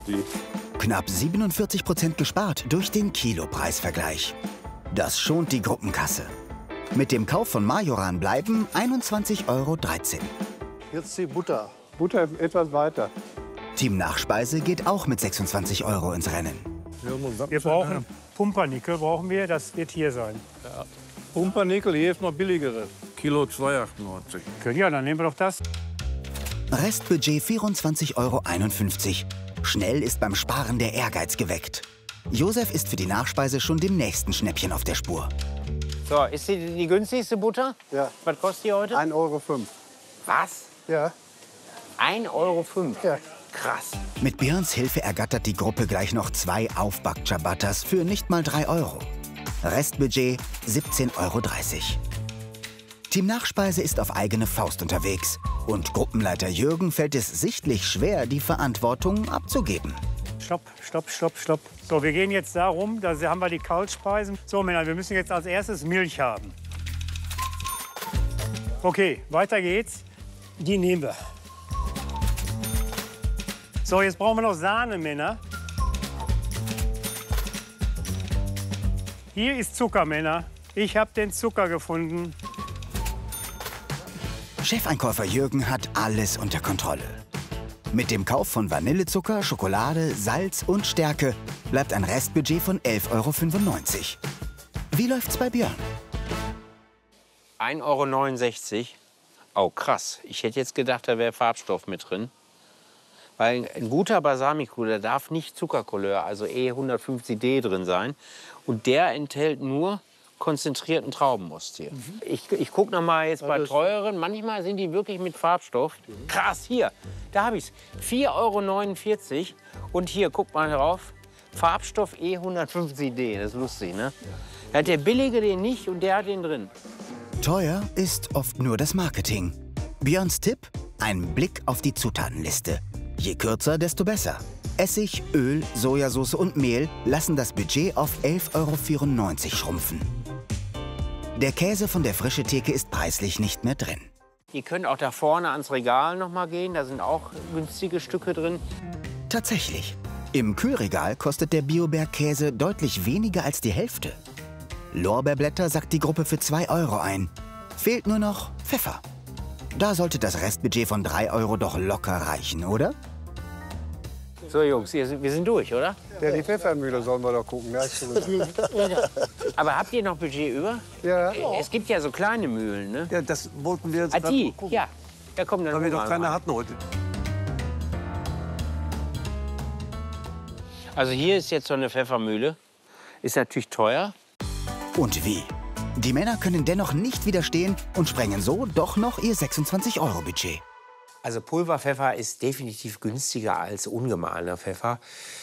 Knapp 47% gespart durch den Kilopreisvergleich. Das schont die Gruppenkasse. Mit dem Kauf von Majoran bleiben 21,13 €. Jetzt die Butter. Butter etwas weiter. Team Nachspeise geht auch mit 26 € ins Rennen. Wir brauchen Pumpernickel, das wird hier sein. Ja. Pumpernickel, hier ist noch billigere. Kilo 2,98 €. Ja, dann nehmen wir doch das. Restbudget 24,51 €. Schnell ist beim Sparen der Ehrgeiz geweckt. Josef ist für die Nachspeise schon dem nächsten Schnäppchen auf der Spur. So, ist die günstigste Butter? Ja. Was kostet die heute? 1,05 €. Was? Ja. 1,05 €? Ja. Krass. Mit Björns Hilfe ergattert die Gruppe gleich noch 2 Aufback-Ciabattas für nicht mal 3 €. Restbudget 17,30 €. Team Nachspeise ist auf eigene Faust unterwegs. Und Gruppenleiter Jürgen fällt es sichtlich schwer, die Verantwortung abzugeben. Stopp, stopp, stopp, stopp. So, wir gehen jetzt darum, da haben wir die Kaltspeisen. So, Männer, wir müssen jetzt als erstes Milch haben. Okay, weiter geht's. Die nehmen wir. So, jetzt brauchen wir noch Sahne, Männer. Hier ist Zucker, Männer. Ich habe den Zucker gefunden. Chefeinkäufer Jürgen hat alles unter Kontrolle. Mit dem Kauf von Vanillezucker, Schokolade, Salz und Stärke bleibt ein Restbudget von 11,95 €. Wie läuft's bei Björn? 1,69 €. Oh, krass. Ich hätte jetzt gedacht, da wäre Farbstoff mit drin. Weil ein guter Balsamico, der darf nicht Zuckercouleur, also E150D drin sein. Und der enthält nur konzentrierten Traubenmost hier. Ich gucke noch mal jetzt bei teuren. Manchmal sind die wirklich mit Farbstoff. Krass, hier, da habe ich es. 4,49 €. Und hier, guck mal drauf, Farbstoff E150D. Das ist lustig, ne? Da hat der billige den nicht und der hat den drin. Teuer ist oft nur das Marketing. Björns Tipp? Ein Blick auf die Zutatenliste. Je kürzer, desto besser. Essig, Öl, Sojasauce und Mehl lassen das Budget auf 11,94 € schrumpfen. Der Käse von der Frische Theke ist preislich nicht mehr drin. Ihr könnt auch da vorne ans Regal noch mal gehen. Da sind auch günstige Stücke drin. Tatsächlich. Im Kühlregal kostet der Bio-Bergkäse deutlich weniger als die Hälfte. Lorbeerblätter sackt die Gruppe für 2 € ein. Fehlt nur noch Pfeffer. Da sollte das Restbudget von 3 € doch locker reichen, oder? So, Jungs, wir sind durch, oder? Ja, die Pfeffermühle sollen wir doch gucken. Aber habt ihr noch Budget über? Ja. Es gibt ja so kleine Mühlen, ne? Ja, das wollten wir jetzt Ah, die? gucken. Ja. Ja, komm, dann Weil wir gucken doch keine mal. hatten heute. Also hier ist jetzt so eine Pfeffermühle. Ist natürlich teuer. Und wie? Die Männer können dennoch nicht widerstehen und sprengen so doch noch ihr 26-€ Budget. Also Pulverpfeffer ist definitiv günstiger als ungemahlener Pfeffer.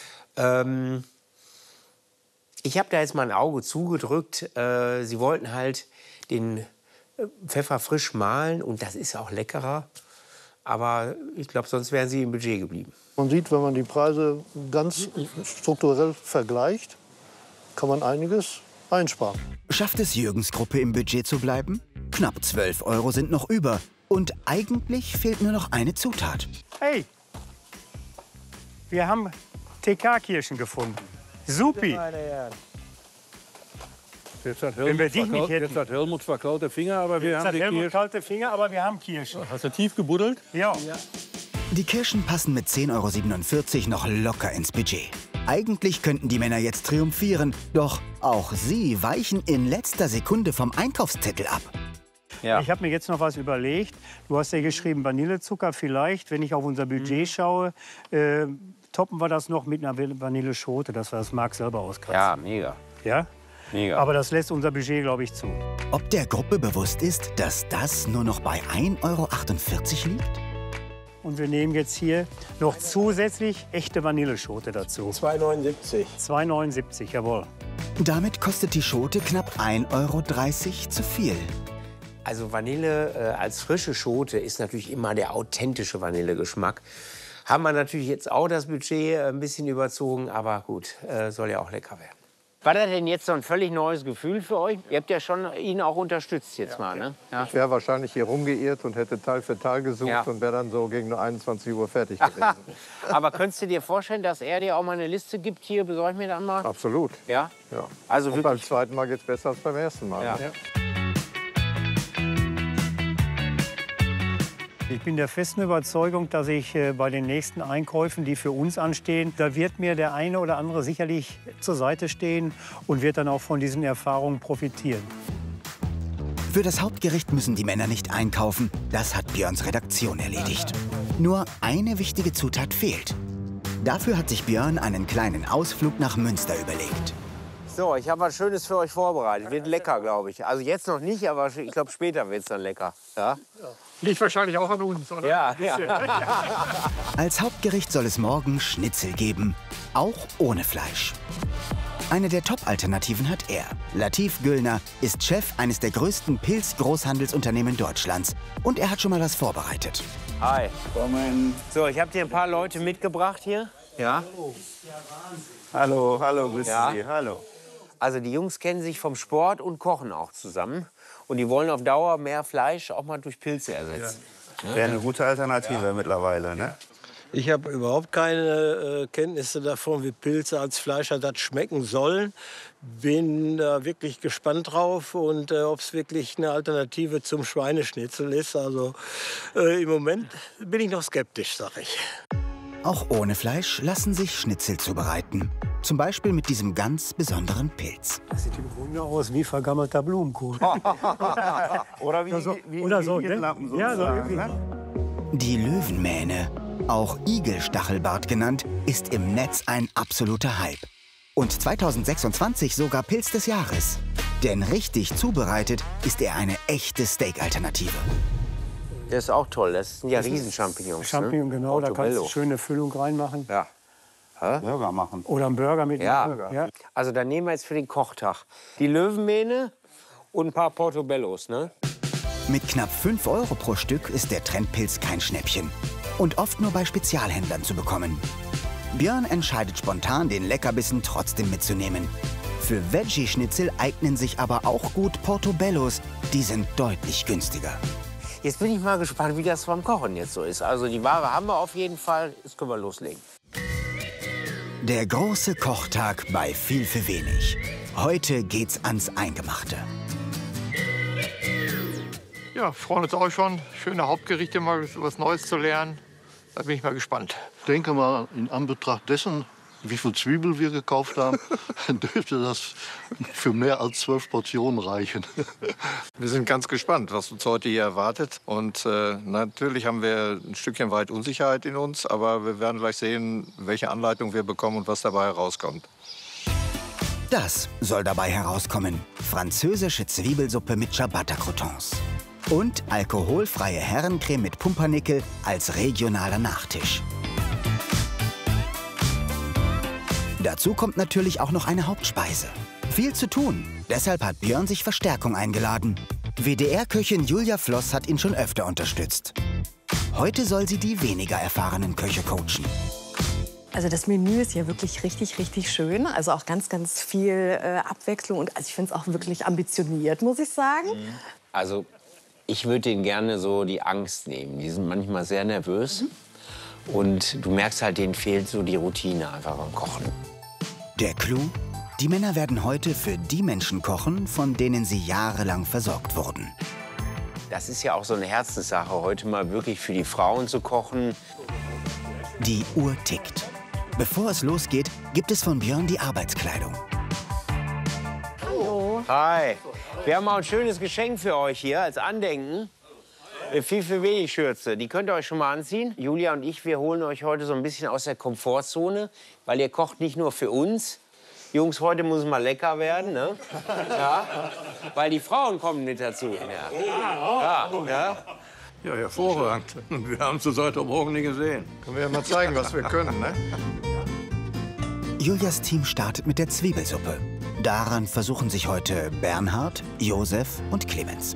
Ich habe da jetzt mal ein Auge zugedrückt. Sie wollten halt den Pfeffer frisch mahlen und das ist auch leckerer. Aber ich glaube, sonst wären sie im Budget geblieben. Man sieht, wenn man die Preise ganz strukturell vergleicht, kann man einiges einsparen. Schafft es Jürgens Gruppe im Budget zu bleiben? Knapp 12 € sind noch über. Und eigentlich fehlt nur noch eine Zutat. Hey, wir haben TK-Kirschen gefunden. Supi. Jetzt hat Wenn wir dich nicht hätten. Jetzt hat Helmut zwar kalte Finger, aber wir Jetzt haben hat die Helmut Kirschen. kalte Finger, aber wir haben Kirschen. Hast du tief gebuddelt? Ja. Die Kirschen passen mit 10,47 € noch locker ins Budget. Eigentlich könnten die Männer jetzt triumphieren, doch auch sie weichen in letzter Sekunde vom Einkaufszettel ab. Ja. Ich habe mir jetzt noch was überlegt. Du hast ja geschrieben Vanillezucker. Vielleicht, wenn ich auf unser Budget schaue, toppen wir das noch mit einer Vanilleschote, dass wir das Mark selber auskratzen. Ja, mega. Ja? Mega. Aber das lässt unser Budget, glaube ich, zu. Ob der Gruppe bewusst ist, dass das nur noch bei 1,48 € liegt? Und wir nehmen jetzt hier noch zusätzlich echte Vanilleschote dazu. 2,79 €. 2,79 €, jawohl. Damit kostet die Schote knapp 1,30 € zu viel. Also Vanille als frische Schote ist natürlich immer der authentische Vanillegeschmack. Haben wir natürlich jetzt auch das Budget ein bisschen überzogen, aber gut, soll ja auch lecker werden. War das denn jetzt so ein völlig neues Gefühl für euch? Ihr habt ja schon ihn auch unterstützt jetzt mal, ne? Ja. Ich wäre wahrscheinlich hier rumgeirrt und hätte Teil für Teil gesucht und wäre dann so gegen 21 Uhr fertig gewesen. Aber könntest du dir vorstellen, dass er dir auch mal eine Liste gibt? Hier, besorg mir dann mal. Absolut. Ja? Ja. Also und beim zweiten Mal geht es besser als beim ersten Mal. Ja. Ne? Ich bin der festen Überzeugung, dass ich bei den nächsten Einkäufen, die für uns anstehen, da wird mir der eine oder andere sicherlich zur Seite stehen und wird dann auch von diesen Erfahrungen profitieren. Für das Hauptgericht müssen die Männer nicht einkaufen. Das hat Björns Redaktion erledigt. Nur eine wichtige Zutat fehlt. Dafür hat sich Björn einen kleinen Ausflug nach Münster überlegt. So, ich habe was Schönes für euch vorbereitet. Wird lecker, glaube ich. Also jetzt noch nicht, aber ich glaube, später wird es dann lecker. Ja? Liegt wahrscheinlich auch an uns, oder? Ja, ja. Als Hauptgericht soll es morgen Schnitzel geben, auch ohne Fleisch. Eine der Top-Alternativen hat er. Latif Gülner ist Chef eines der größten Pilz-Großhandelsunternehmen Deutschlands. Und er hat schon mal was vorbereitet. Hi. So, ich habe dir ein paar Leute mitgebracht hier. Ja. Hallo, hallo, grüß Ja. Sie, hallo. Also die Jungs kennen sich vom Sport und Kochen auch zusammen. Und die wollen auf Dauer mehr Fleisch auch mal durch Pilze ersetzen. Wäre eine gute Alternative mittlerweile, ne? Ich habe überhaupt keine Kenntnisse davon, wie Pilze als Fleischersatz schmecken sollen. Bin da wirklich gespannt drauf und ob es wirklich eine Alternative zum Schweineschnitzel ist. Also im Moment bin ich noch skeptisch, sag ich. Auch ohne Fleisch lassen sich Schnitzel zubereiten. Zum Beispiel mit diesem ganz besonderen Pilz. Das sieht im Grunde aus wie vergammelter Blumenkohl. Oder wie, Oder so, ne? Hierlappen Ja, so sozusagen, irgendwie. Die Löwenmähne, auch Igelstachelbart genannt, ist im Netz ein absoluter Hype. Und 2026 sogar Pilz des Jahres. Denn richtig zubereitet ist er eine echte Steak-Alternative. Der ist auch toll. Das sind ja Riesenchampignons. Champignon, genau, da kannst du Portobello. schöne Füllung reinmachen. Ja. Burger machen. Oder einen Burger mit Ja. einem Burger. Ja. Also dann nehmen wir jetzt für den Kochtag die Löwenmähne und ein paar Portobellos, ne? Mit knapp 5 € pro Stück ist der Trendpilz kein Schnäppchen. Und oft nur bei Spezialhändlern zu bekommen. Björn entscheidet spontan, den Leckerbissen trotzdem mitzunehmen. Für Veggie-Schnitzel eignen sich aber auch gut Portobellos. Die sind deutlich günstiger. Jetzt bin ich mal gespannt, wie das beim Kochen jetzt so ist. Also die Ware haben wir auf jeden Fall. Jetzt können wir loslegen. Der große Kochtag bei Viel für wenig. Heute geht's ans Eingemachte. Ja, freuen uns auch schon. Schöne Hauptgerichte, mal was Neues zu lernen. Da bin ich mal gespannt. Ich denke mal, in Anbetracht dessen, wie viel Zwiebel wir gekauft haben, dürfte das für mehr als 12 Portionen reichen. Wir sind ganz gespannt, was uns heute hier erwartet. Und natürlich haben wir ein Stückchen weit Unsicherheit in uns, aber wir werden gleich sehen, welche Anleitung wir bekommen und was dabei herauskommt. Das soll dabei herauskommen. Französische Zwiebelsuppe mit Ciabatta-Croutons. Und alkoholfreie Herrencreme mit Pumpernickel als regionaler Nachtisch. Dazu kommt natürlich auch noch eine Hauptspeise. Viel zu tun. Deshalb hat Björn sich Verstärkung eingeladen. WDR-Köchin Julia Floss hat ihn schon öfter unterstützt. Heute soll sie die weniger erfahrenen Köche coachen. Also das Menü ist ja wirklich richtig, richtig schön. Also auch ganz, ganz viel Abwechslung. Und also ich finde es auch wirklich ambitioniert, muss ich sagen. Also ich würde denen gerne so die Angst nehmen. Die sind manchmal sehr nervös. Und du merkst halt, denen fehlt so die Routine einfach beim Kochen. Der Clou? Die Männer werden heute für die Menschen kochen, von denen sie jahrelang versorgt wurden. Das ist ja auch so eine Herzenssache, heute mal wirklich für die Frauen zu kochen. Die Uhr tickt. Bevor es losgeht, gibt es von Björn die Arbeitskleidung. Hallo. Hi. Wir haben auch ein schönes Geschenk für euch hier als Andenken. Viel für wenig Schürze. Die könnt ihr euch schon mal anziehen. Julia und ich, wir holen euch heute so ein bisschen aus der Komfortzone, weil ihr kocht nicht nur für uns. Jungs, heute muss es mal lecker werden, ne? Ja. Weil die Frauen kommen mit dazu. Ja. Ja. Ja, hervorragend. Wir haben es seit heute Morgen nie gesehen. Können wir ja mal zeigen, was wir können, ne? Julias Team startet mit der Zwiebelsuppe. Daran versuchen sich heute Bernhard, Josef und Clemens.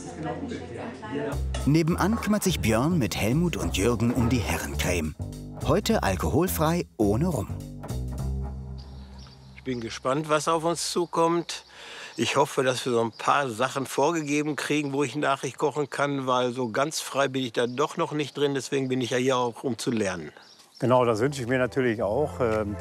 Nebenan kümmert sich Björn mit Helmut und Jürgen um die Herrencreme. Heute alkoholfrei, ohne Rum. Ich Ich bin gespannt, was auf uns zukommt. Ich hoffe, dass wir so ein paar Sachen vorgegeben kriegen, wo ich Nachricht kochen kann, weil so ganz frei bin ich da doch noch nicht drin. Deswegen bin ich ja hier auch, um zu lernen. Genau, das wünsche ich mir natürlich auch.